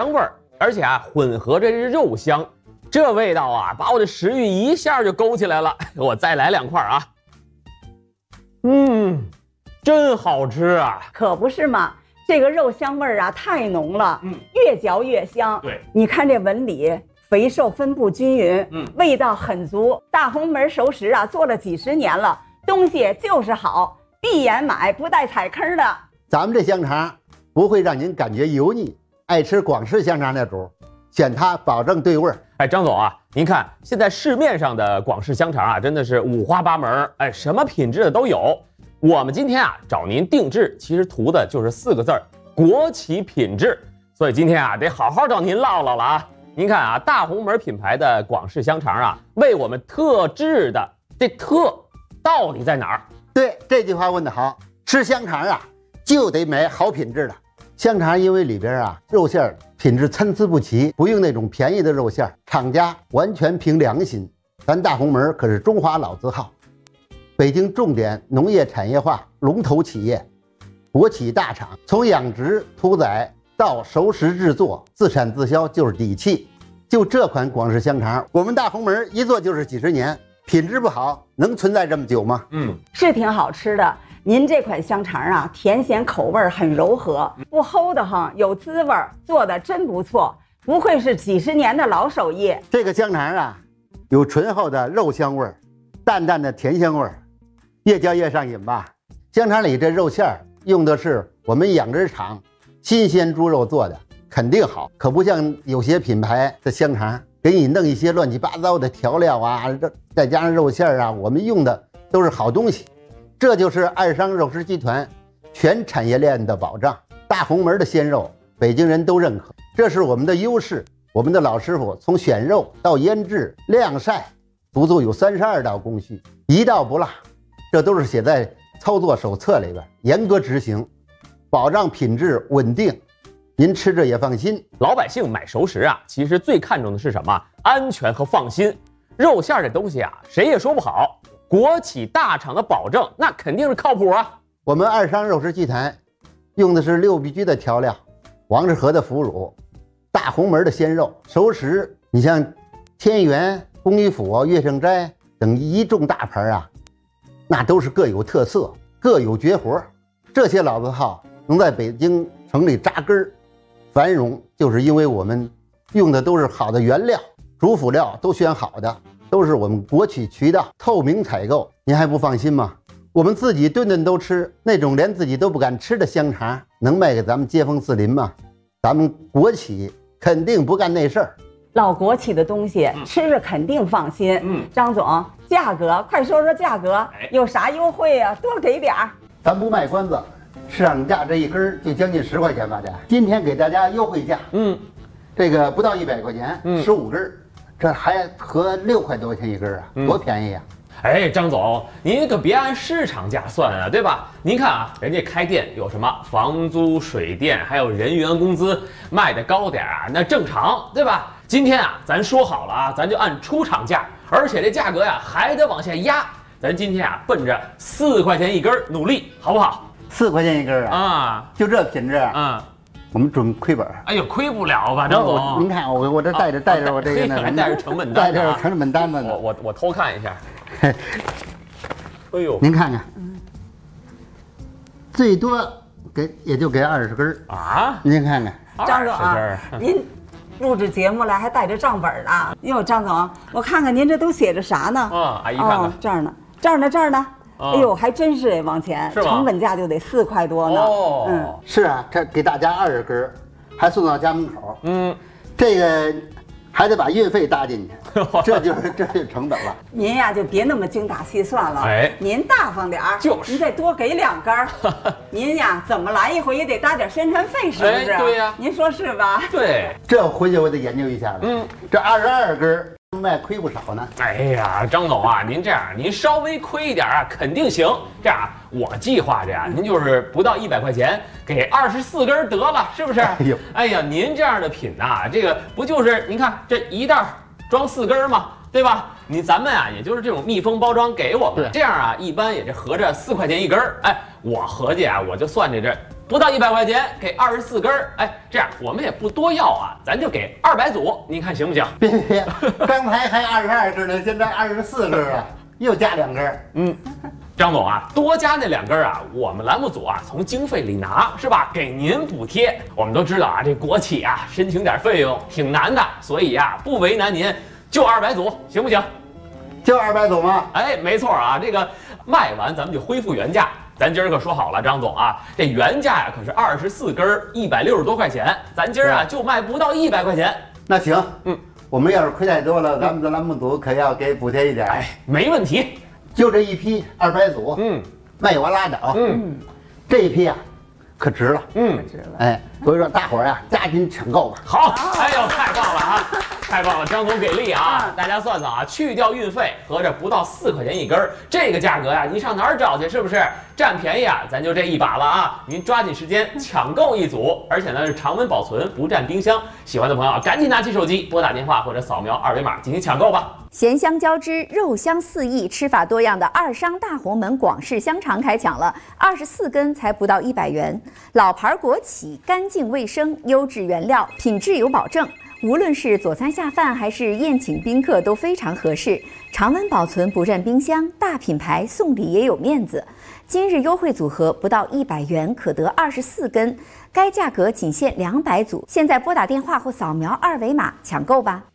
香味儿，而且啊混合着肉香，这味道啊把我的食欲一下就勾起来了。我再来2块啊。真好吃啊！ 可不是嘛，这个肉香味儿啊太浓了，越嚼越香。 对， 你看这纹理肥瘦分布均匀，味道很足。大红门熟食啊做了几10年了，东西就是好，闭眼买不带踩坑的。 咱们这香肠不会让您感觉油腻，爱吃广式香肠的主选它保证对味儿。 哎，张总啊，您看现在市面上的广式香肠啊，真的是五花八门，哎，什么品质的都有。我们今天啊找您定制，其实图的就是4个字儿：国企品质。所以今天啊得好好找您唠唠了啊。您看啊，大红门品牌的广式香肠啊，为我们特制的，这特到底在哪儿？ 对，这句话问得好。吃香肠啊，就得买好品质的香肠，因为里边啊肉馅品质参差不齐，不用那种便宜的肉馅，厂家完全凭良心。咱大红门可是中华老字号，北京重点农业产业化龙头企业，国企大厂，从养殖屠宰到熟食制作，自产自销就是底气。就这款广式香肠，我们大红门一做就是几10年，品质不好能存在这么久吗？ 是挺好吃的。您这款香肠啊，甜咸口味很柔和，不齁的慌，有滋味，做的真不错，不愧是几10年的老手艺。 这个香肠啊，有醇厚的肉香味儿，淡淡的甜香味儿，越嚼越上瘾吧。香肠里这肉馅儿用的是我们养殖场新鲜猪肉做的，肯定好，可不像有些品牌的香肠给你弄一些乱七八糟的调料啊，再加上肉馅儿啊，我们用的都是好东西。这就是爱商肉食集团全产业链的保障。大红门的鲜肉，北京人都认可，这是我们的优势。我们的老师傅从选肉到腌制、晾晒，足足有32道工序，一道不落，这都是写在操作手册里边，严格执行，保障品质稳定，您吃着也放心。 老百姓买熟食啊，其实最看重的是什么？安全和放心。肉馅这东西啊，谁也说不好。国企大厂的保证，那肯定是靠谱啊。 我们爱商肉食集团用的是6必居的调料，王致和的腐乳，大红门的鲜肉。熟食你像天元、公益府、乐盛斋等一众大牌啊，那都是各有特色，各有绝活。这些老字号能在北京城里扎根繁荣，就是因为我们用的都是好的原料，主辅料都选好的，都是我们国企渠道透明采购。您还不放心吗？我们自己顿顿都吃，那种连自己都不敢吃的香肠能卖给咱们街坊四邻吗？咱们国企肯定不干那事儿。 老国企的东西吃着肯定放心。张总，价格快说说价格，有啥优惠啊？多给点儿。 咱不卖关子，市场价这一根就将近10块钱吧，今天给大家优惠价，这个不到100块钱，15根，这还合6块多钱一根啊，多便宜啊！ 哎，张总，您可别按市场价算啊，对吧？您看啊，人家开店有什么房租、水电，还有人员工资，卖的高点啊，那正常，对吧？今天啊，咱说好了啊，咱就按出厂价，而且这价格呀还得往下压。咱今天啊，奔着4块钱一根努力，好不好 ？4块钱一根啊！就这品质我们准亏本。 哎呦，亏不了吧，张总？ 您看我这带着我这个还带着成本单， 带着成本单子呢。 我偷看一下。哎呦， 您看看，最多也就给20根啊！ 您看看， 张总啊，您录制节目来还带着账本呢。哟，张总，我看看您这都写着啥呢？ 阿姨看看， 这儿呢，这儿呢。哎呦，还真是往前，成本价就得4块多呢。 是啊，这给大家20根，还送到家门口。这个还得把运费搭进去，这就是成本了。 您呀就别那么精打细算了，您大方点儿，您再多给2根。您呀怎么来一回也得搭点宣传费，是不是？ 对呀， 您说是吧？ 对， 这回去我得研究一下了。这22根卖亏不少呢。 哎呀，张总啊，您这样，您稍微亏一点啊，肯定行。这样，我计划着呀，您就是不到100块钱，给24根得了，是不是？哎呀，您这样的品呐，这个不就是您看这一袋装4根吗？对吧？ 咱们啊，也就是这种密封包装给我们，这样啊，一般也这合着4块钱一根儿。哎，我合计啊，我就算这不到100块钱，给24根儿。哎，这样我们也不多要啊，咱就给200组，您看行不行？ 别，刚才还22根呢，现在24根了，又加2根。 张总啊，多加那2根啊，我们栏目组啊从经费里拿，是吧？给您补贴。我们都知道啊，这国企啊申请点费用挺难的，所以啊不为难您，就200组，行不行？ 就200组吗？ 哎，没错啊，这个卖完咱们就恢复原价。咱今儿可说好了，张总啊，这原价呀可是24根160多块钱，咱今儿啊就卖不到100块钱。 那行，我们要是亏太多了，咱们的栏目组可要给补贴一点。 哎，没问题。 就这一批200组，卖完拉倒。这一批啊，可值了。 可值了。 哎，所以说大伙儿呀，加紧抢购吧。 好，哎呦，太棒了啊！太棒了，张总给力啊！大家算算啊，去掉运费，合着不到4块钱一根儿，这个价格呀，你上哪儿找去？是不是占便宜啊？咱就这一把了啊！您抓紧时间抢购一组，而且呢是常温保存，不占冰箱。喜欢的朋友啊，赶紧拿起手机拨打电话或者扫描2维码进行抢购吧。 咸香交织，肉香四溢，吃法多样的二商大红门广式香肠开抢了，24根才不到100元。老牌国企，干净卫生，优质原料，品质有保证。无论是佐餐下饭还是宴请宾客都非常合适，常温保存不占冰箱，大品牌送礼也有面子。今日优惠组合不到100元可得24根，该价格仅限200组。现在拨打电话或扫描2维码抢购吧。